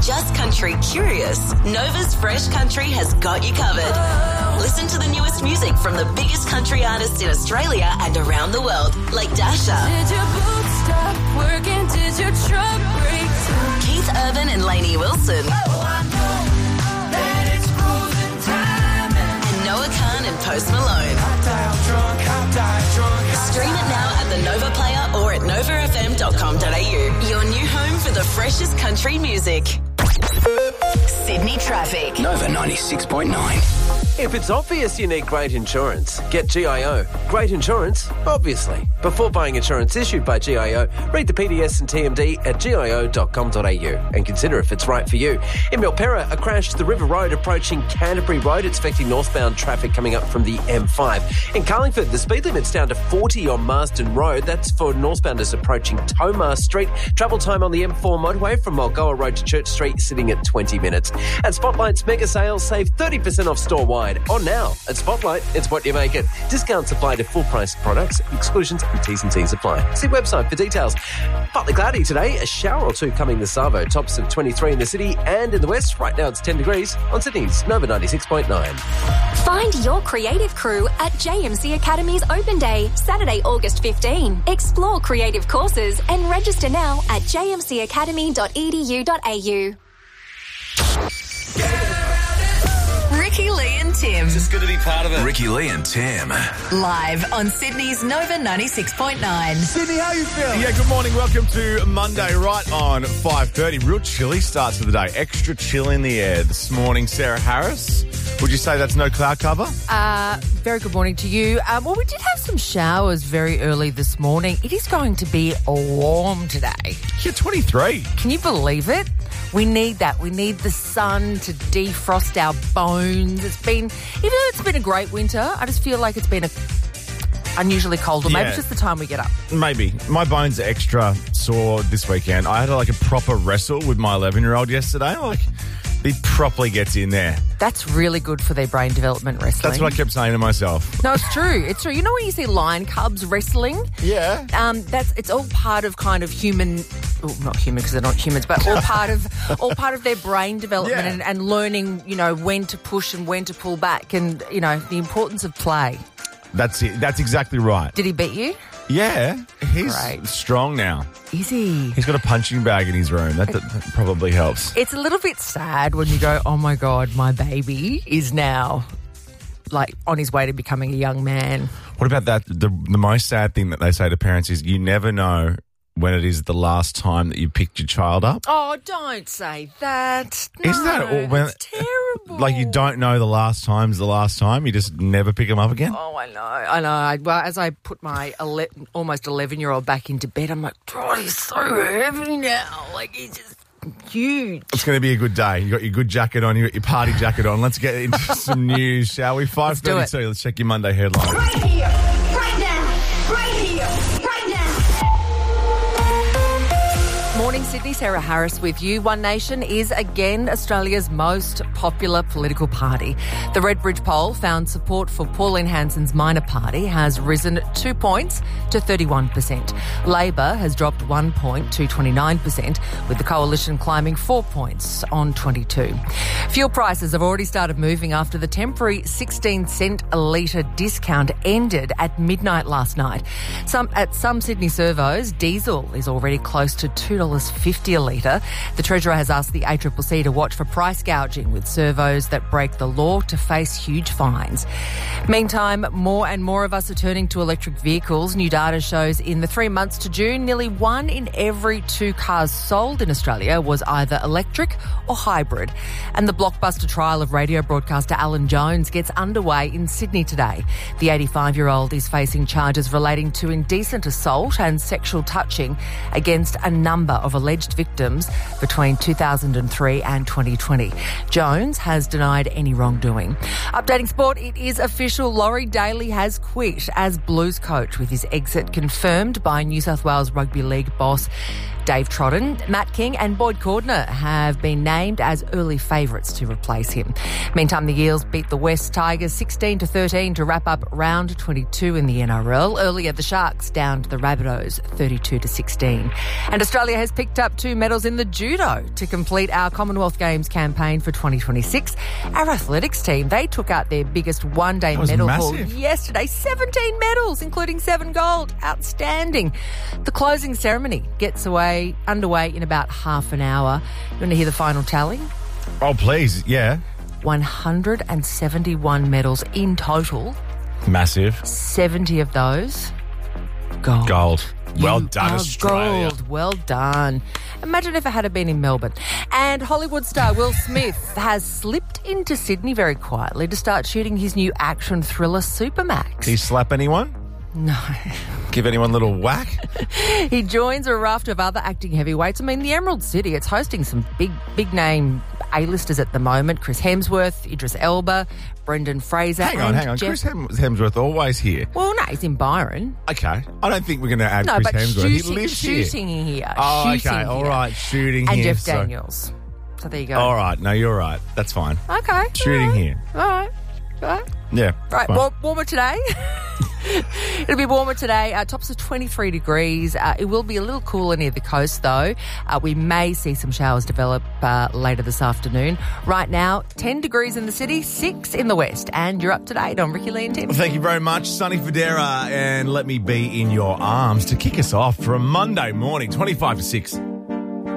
just country curious, Nova's Fresh Country has got you covered. Listen to the newest music from the biggest country artists in Australia and around the world, like Dasha. Did your boots stop working? Did your truck break down? Keith Urban and Lainey Wilson. And Noah Khan and Post Malone. Stream it now at the Nova Player or at novafm.com.au. Your new home for the freshest country music. Sydney traffic. Nova 96.9. If it's obvious you need great insurance, get GIO. Great insurance, obviously. Before buying insurance issued by GIO, read the PDS and TMD at gio.com.au and consider if it's right for you. In Milperra, a crash to the River Road approaching Canterbury Road. It's affecting northbound traffic coming up from the M5. In Carlingford, the speed limit's down to 40 on Marsden Road. That's for northbounders approaching Tomar Street. Travel time on the M4 motorway from Mulgoa Road to Church Street sitting at 20 minutes. At Spotlight's mega sales, save 30% off store-wide. On now. At Spotlight, it's what you make it. Discounts apply to full-price products. Exclusions and T&Cs apply. See website for details. Partly cloudy today. A shower or two coming this Savo. Tops of 23 in the city and in the west. Right now it's 10 degrees on Sydney's Nova 96.9. Find your creative crew at JMC Academy's Open Day, Saturday, August 15. Explore creative courses and register now at jmcacademy.edu.au. Ricky Lee and Tim. Just going to be part of it. Ricky Lee and Tim. Live on Sydney's Nova 96.9. Sydney, how you feeling? Yeah, good morning. Welcome to Monday, right on 5:30. Real chilly starts of the day. Extra chill in the air this morning. Sarah Harris, would you say that's no cloud cover? Very good morning to you. Well, we did have some showers very early this morning. It is going to be warm today. Yeah, 23. Can you believe it? We need that. We need the sun to defrost our bones. Even though it's been a great winter, I just feel like it's been unusually cold. Or maybe it's just the time we get up. Maybe. My bones are extra sore this weekend. I had a proper wrestle with my 11-year-old yesterday. He properly gets in there. That's really good for their brain development, wrestling. That's what I kept saying to myself. No, it's true. It's true. You know when you see lion cubs wrestling? Yeah. It's all part of kind of human, well, not human because they're not humans, but all part of their brain development and learning, when to push and when to pull back and, the importance of play. That's it. That's exactly right. Did he beat you? Yeah. He's strong now. Is he? He's got a punching bag in his room. That probably helps. It's a little bit sad when you go, oh my God, my baby is now on his way to becoming a young man. What about that? The most sad thing that they say to parents is you never know when it is the last time that you picked your child up. Oh, don't say that. No, isn't that it's terrible. You don't know the last time's the last time. You just never pick them up again. Oh, I know. Well, as I put my almost 11-year-old back into bed, I'm like, God, he's so heavy now. He's just huge. It's going to be a good day. You got your good jacket on. You got your party jacket on. Let's get into some news, shall we? 5:32. Let's check your Monday headlines. Right here, right now, right here, right now. Morning, Sydney. Sarah Harris with you. One Nation is again Australia's most popular political party. The Redbridge poll found support for Pauline Hanson's minor party has risen 2 points to 31%. Labor has dropped 1 point to 29%, with the coalition climbing 4 points on 22. Fuel prices have already started moving after the temporary 16-cent a litre discount ended at midnight last night. At some Sydney servos, diesel is already close to $2.50 a litre. The Treasurer has asked the ACCC to watch for price gouging with servos that break the law to face huge fines. Meantime, more and more of us are turning to electric vehicles. New data shows in the 3 months to June, nearly 1 in every 2 cars sold in Australia was either electric or hybrid. And the blockbuster trial of radio broadcaster Alan Jones gets underway in Sydney today. The 85-year-old is facing charges relating to indecent assault and sexual touching against a number of alleged victims between 2003 and 2020. Jones has denied any wrongdoing. Updating sport, it is official. Laurie Daly has quit as Blues coach, with his exit confirmed by New South Wales Rugby League boss Dave Trodden, Matt King and Boyd Cordner have been named as early favourites to replace him. Meantime, the Eels beat the West Tigers 16-13 to wrap up round 22 in the NRL. Earlier, the Sharks downed the Rabbitohs 32-16. And Australia has picked up 2 medals in the judo to complete our Commonwealth Games campaign for 2026. Our athletics team, they took out their biggest one-day medal haul yesterday. 17 medals, including 7 gold. Outstanding. The closing ceremony gets underway in about half an hour. You want to hear the final tally? Oh, please, yeah. 171 medals in total. Massive. 70 of those, gold. Gold. Well done, Australia. Gold. Well done. Imagine if it had been in Melbourne. And Hollywood star Will Smith has slipped into Sydney very quietly to start shooting his new action thriller Supermax. Did he slap anyone? No. Give anyone a little whack? He joins a raft of other acting heavyweights. I mean, the Emerald City, it's hosting some big name A-listers at the moment. Chris Hemsworth, Idris Elba, Brendan Fraser. Hang on. Chris Hemsworth always here. Well, no, he's in Byron. Okay. I don't think we're going to add Chris Hemsworth. He lives shooting here. Oh, shooting okay. here. All right. Shooting and here. And Jeff Daniels. So there you go. All right. No, you're right. That's fine. Okay. Shooting here. All right. Yeah. Right. Warmer today. It'll be warmer today. Tops of 23 degrees. It will be a little cooler near the coast, though. We may see some showers develop later this afternoon. Right now, 10 degrees in the city, 6 in the west. And you're up to date on Ricky Lee and Tim. Well, thank you very much, Sonny Fodera, and let me be in your arms to kick us off for a Monday morning, 25 to 6.